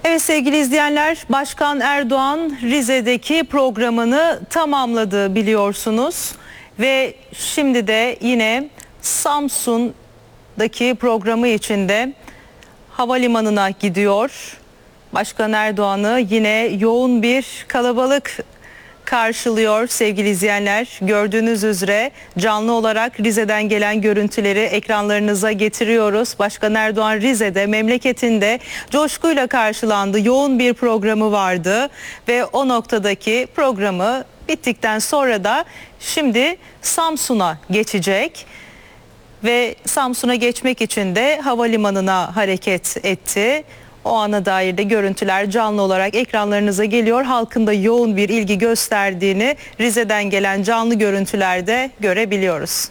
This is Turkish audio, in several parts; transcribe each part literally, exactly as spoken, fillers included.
Evet sevgili izleyenler, Başkan Erdoğan Rize'deki programını tamamladı biliyorsunuz. Ve şimdi de yine Samsun'daki programı içinde havalimanına gidiyor. Başkan Erdoğan'ı yine yoğun bir kalabalık karşılıyor sevgili izleyenler. Gördüğünüz üzere canlı olarak Rize'den gelen görüntüleri ekranlarınıza getiriyoruz. Başkan Erdoğan Rize'de, memleketinde coşkuyla karşılandı. Yoğun bir programı vardı ve o noktadaki programı bittikten sonra da şimdi Samsun'a geçecek. Ve Samsun'a geçmek için de havalimanına hareket etti. O ana dair de görüntüler canlı olarak ekranlarınıza geliyor. Halkın da yoğun bir ilgi gösterdiğini Rize'den gelen canlı görüntülerde görebiliyoruz.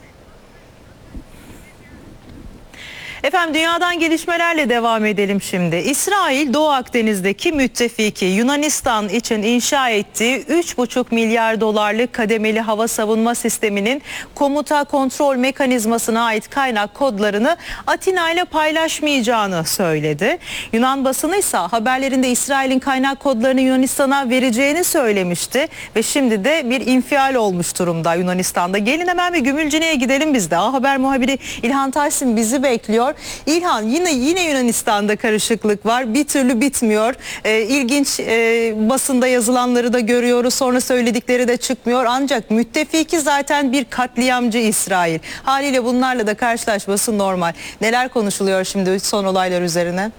Efendim dünyadan gelişmelerle devam edelim şimdi. İsrail Doğu Akdeniz'deki müttefiki Yunanistan için inşa ettiği üç buçuk milyar dolarlık kademeli hava savunma sisteminin komuta kontrol mekanizmasına ait kaynak kodlarını Atina ile paylaşmayacağını söyledi. Yunan basını ise haberlerinde İsrail'in kaynak kodlarını Yunanistan'a vereceğini söylemişti ve şimdi de bir infial olmuş durumda Yunanistan'da. Gelin hemen bir Gümülcine'ye gidelim biz de. A Haber muhabiri İlhan Tahsin bizi bekliyor. İlhan, yine yine Yunanistan'da karışıklık var. Bir türlü bitmiyor. Ee, ilginç e, basında yazılanları da görüyoruz. Sonra söyledikleri de çıkmıyor. Ancak müttefiki zaten bir katliamcı İsrail. Haliyle bunlarla da karşılaşması normal. Neler konuşuluyor şimdi son olaylar üzerine?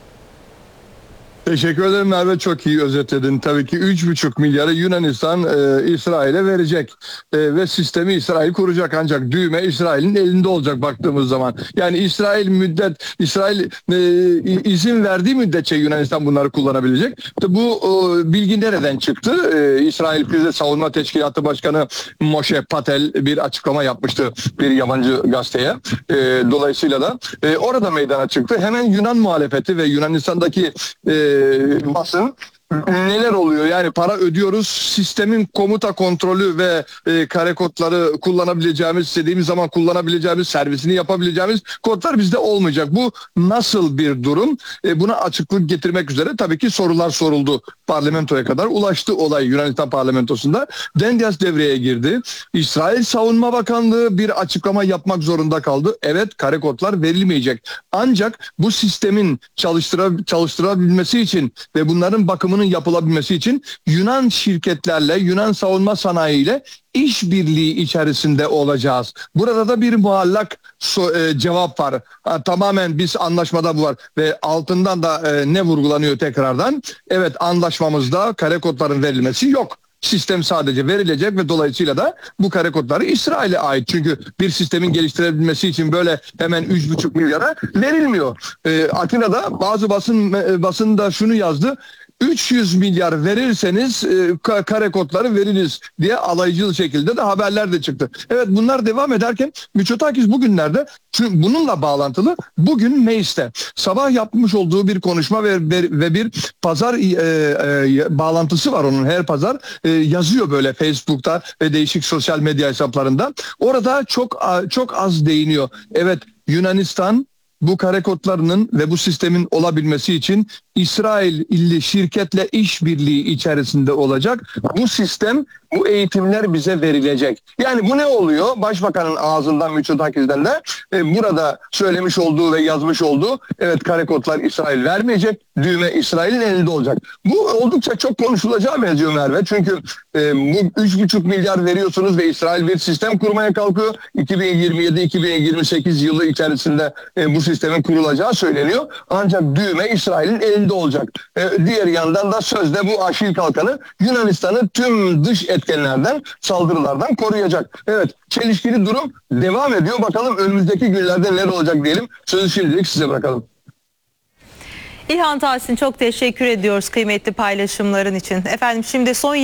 Teşekkür ederim Merve, çok iyi özetledin. Tabii ki üç buçuk milyarı Yunanistan e, İsrail'e verecek e, ve sistemi İsrail kuracak, ancak düğme İsrail'in elinde olacak baktığımız zaman. Yani İsrail müddet İsrail e, izin verdiği müddetçe Yunanistan bunları kullanabilecek. İşte bu e, bilgi nereden çıktı? E, İsrail Kriz Savunma Teşkilatı Başkanı Moshe Patel bir açıklama yapmıştı bir yabancı gazeteye. E, dolayısıyla da e, orada meydana çıktı. Hemen Yunan muhalefeti ve Yunanistan'daki e, basın neler oluyor? Yani para ödüyoruz, sistemin komuta kontrolü ve e, kare kodları kullanabileceğimiz, istediğimiz zaman kullanabileceğimiz, servisini yapabileceğimiz kodlar bizde olmayacak. Bu nasıl bir durum? E, buna açıklık getirmek üzere tabii ki sorular soruldu. Parlamentoya kadar ulaştı olay Yunanistan parlamentosunda. Dendias devreye girdi. İsrail Savunma Bakanlığı bir açıklama yapmak zorunda kaldı. Evet, kare kodlar verilmeyecek. Ancak bu sistemin çalıştıra, çalıştırabilmesi için ve bunların bakımının yapılabilmesi için Yunan şirketlerle, Yunan savunma sanayiyle işbirliği içerisinde olacağız. Burada da bir muallak so e, cevap var. Ha, tamamen biz anlaşmada bu var ve altından da e, ne vurgulanıyor tekrardan? Evet, anlaşmamızda kare kodların verilmesi yok. Sistem sadece verilecek ve dolayısıyla da bu kare kodları İsrail'e ait. Çünkü bir sistemin geliştirebilmesi için böyle hemen üç buçuk milyara verilmiyor. E, Atina'da bazı basın e, basında şunu yazdı. üç yüz milyar verirseniz e, kare kodları veririz diye alaycı şekilde de haberler de çıktı. Evet, bunlar devam ederken Mitsotakis bugünlerde bununla bağlantılı bugün mecliste sabah yapmış olduğu bir konuşma ve, ve bir pazar e, e, bağlantısı var onun her pazar e, yazıyor böyle Facebook'ta ve değişik sosyal medya hesaplarında. Orada çok çok az değiniyor. Evet, Yunanistan bu kare kodlarının ve bu sistemin olabilmesi için İsrail illi şirketle işbirliği içerisinde olacak. Bu sistem, bu eğitimler bize verilecek. Yani bu ne oluyor? Başbakanın ağzından, Mitsotakis'den de e, burada söylemiş olduğu ve yazmış olduğu, evet, kare kodlar İsrail vermeyecek, düğme İsrail'in elinde olacak. Bu oldukça çok konuşulacağı benziyor Merve. Çünkü e, bu üç buçuk milyar veriyorsunuz ve İsrail bir sistem kurmaya kalkıyor. iki bin yirmi yedi iki bin yirmi sekiz yılı içerisinde e, bu sistemin kurulacağı söyleniyor. Ancak düğme İsrail'in elinde olacak. E, diğer yandan da sözde bu Aşil Kalkanı Yunanistan'ı tüm dış etkenlerden, saldırılardan koruyacak. Evet, çelişkili durum devam ediyor. Bakalım önümüzdeki günlerde neler olacak diyelim. Sözü şimdilik size bırakalım. İlhan Tahsin, çok teşekkür ediyoruz kıymetli paylaşımların için. Efendim şimdi son